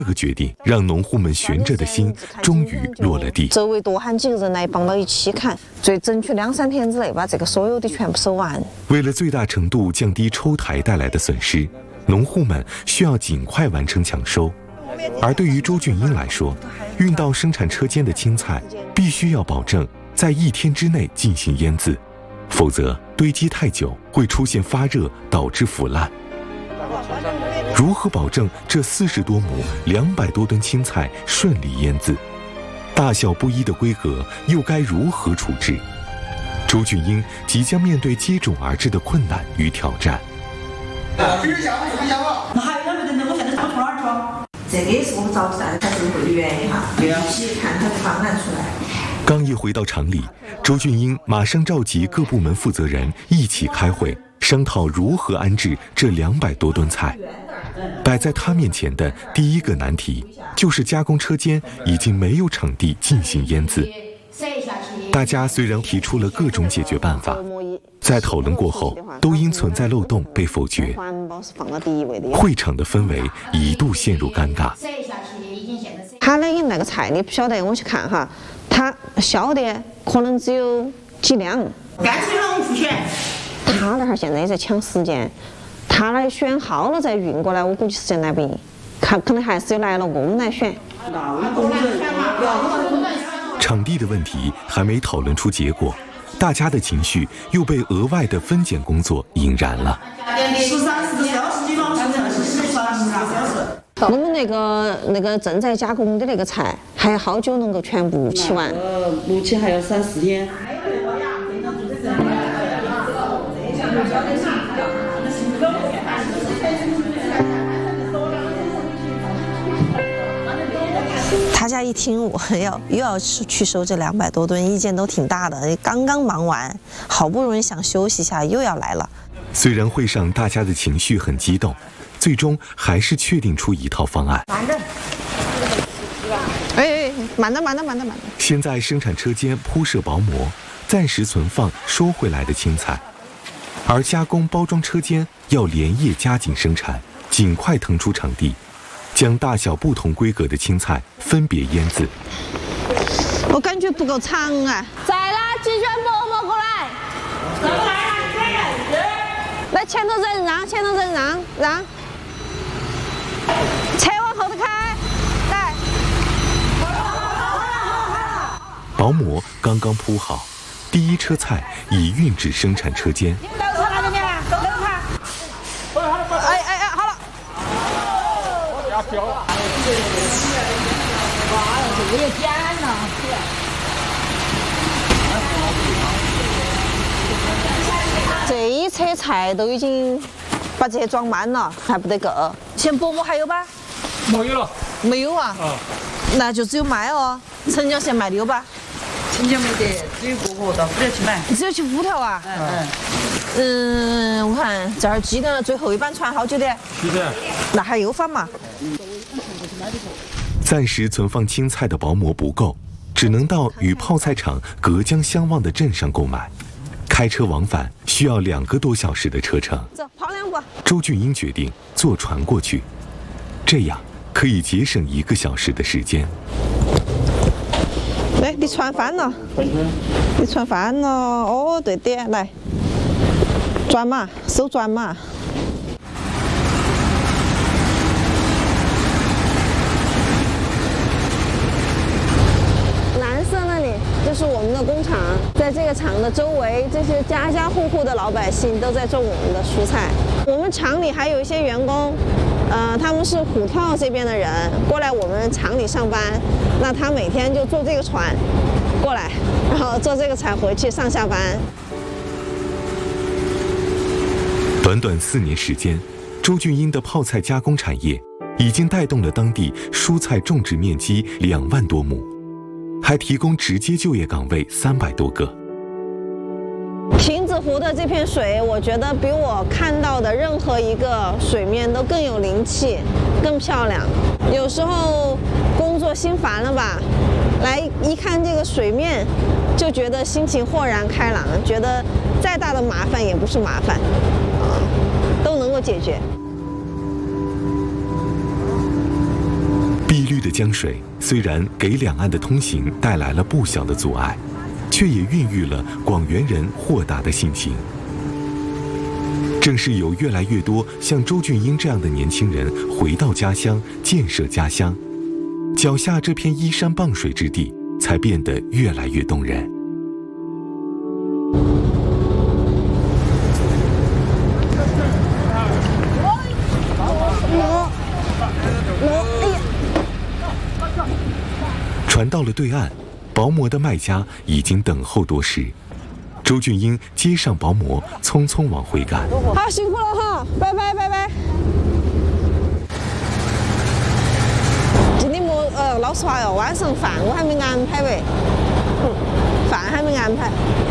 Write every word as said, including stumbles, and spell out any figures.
这个决定让农户们悬着的心终于落了地。 周围多喊几个人来帮到一起砍，最争取两三天之内把这个所有的全部收完。 为了最大程度降低抽台带来的损失，农户们需要尽快完成抢收。而对于周俊英来说，运到生产车间的青菜必须要保证在一天之内进行腌制，否则堆积太久会出现发热，导致腐烂。如何保证这四十多亩、两百多吨青菜顺利腌制？大小不一的规格又该如何处置？周俊英即将面对接踵而至的困难与挑战。 那还有两个人呢，我现在找从哪儿找？这个也是我们着急在开这个会的原因哈，就要一起看它的方案出来。 刚一回到厂里，周俊英马上召集各部门负责人一起开会，商讨如何安置这两百多吨菜。摆在他面前的第一个难题，就是加工车间已经没有场地进行腌制。大家虽然提出了各种解决办法，在讨论过后，都因存在漏洞被否决。会场的氛围一度陷入尴尬。 他那个那个菜你不晓得，我去看哈，他销的可能只有几两。 干脆让我们付钱。 他那儿现在在抢时间。他那选好了再运过来，我估计时间来不及，看可能还是由来了工来选。 场地的问题还没讨论出结果，大家的情绪又被额外的分拣工作引燃了。 我们那个那个正在加工的那个菜，还好久能够全部吃完？ 呃，目前还要三四天。 大家一听我要又要去收这两百多吨，意见都挺大的。刚刚忙完，好不容易想休息一下，又要来了。 虽然会上大家的情绪很激动，最终还是确定出一套方案。 慢着，哎哎，慢着慢着慢着慢着。 先在生产车间铺设薄膜，暂时存放收回来的青菜，而加工包装车间要连夜加紧生产，尽快腾出场地。将大小不同规格的青菜分别腌制。 我感觉不够长啊！ 再拿几卷薄膜过来。来，前头人让，前头人让让。车往后头开，来。 薄膜刚刚铺好，第一车菜已运至生产车间。 哎哎哎，好了。 标了，哇，这个也剪了。 这一车菜都已经把这些装满了，还不得够。前薄膜还有吧？ 没有了。 没有啊？ 啊。 那就只有卖哦。成交线卖的有吧？ 成交没得，只有过河到五条去买。 只有去五条啊？ 嗯嗯。 嗯，我看这儿记得最后一班船好久的。 是的。 那还有发嘛？ 暂时存放青菜的薄膜不够，只能到与泡菜厂隔江相望的镇上购买。开车往返需要两个多小时的车程。 走，跑两步。 周俊英决定坐船过去，这样可以节省一个小时的时间。 来，你船翻了。你船翻了。哦，对的，来。转码，收转码。蓝色那里就是我们的工厂，在这个厂的周围，这些家家户户的老百姓都在种我们的蔬菜。我们厂里还有一些员工，呃，他们是虎跳这边的人，过来我们厂里上班。那他每天就坐这个船过来，然后坐这个船回去上下班。 短短四年时间，周俊英的泡菜加工产业已经带动了当地蔬菜种植面积两万多亩，还提供直接就业岗位三百多个。 亭子湖的这片水，我觉得比我看到的任何一个水面都更有灵气，更漂亮。有时候工作心烦了吧，来一看这个水面，就觉得心情豁然开朗，觉得再大的麻烦也不是麻烦，啊，都能够解决。 绿的江水虽然给两岸的通行带来了不小的阻碍，却也孕育了广元人豁达的性情。正是有越来越多像周俊英这样的年轻人回到家乡，建设家乡，脚下这片依山傍水之地才变得越来越动人。船到了对岸，薄膜的卖家已经等候多时。周俊英接上薄膜，匆匆往回赶。 好，辛苦了哈，拜拜拜拜。今天我呃，老实话哟，晚上饭我还没安排喂，嗯，饭还没安排。